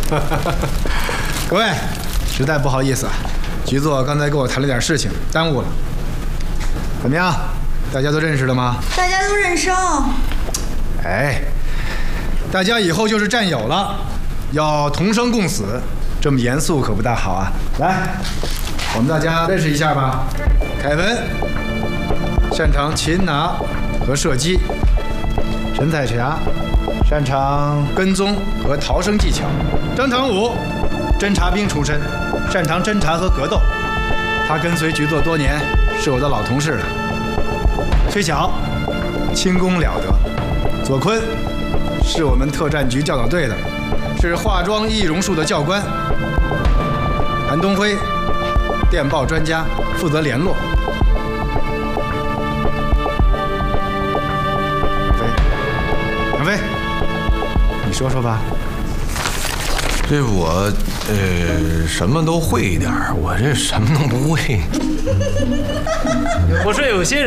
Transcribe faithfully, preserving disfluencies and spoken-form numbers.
各位，实在不好意思啊，局座刚才跟我谈了点事情，耽误了。怎么样？大家都认识了吗？ 大家都认生。 哎，大家以后就是战友了，要同生共死，这么严肃可不大好啊。来，我们大家认识一下吧。凯文擅长擒拿和射击，陈彩霞擅长跟踪和逃生技巧，张唐武侦察兵出身，擅长侦察和格斗，他跟随局座多年，是我的老同事了。崔晓轻功了得，左坤是我们特战局教导队的，是化妆易容术的教官。韩东辉电报专家，负责联络。杨飞，你说说吧。 这我呃什么都会一点，我这什么都不会。 我说有些人。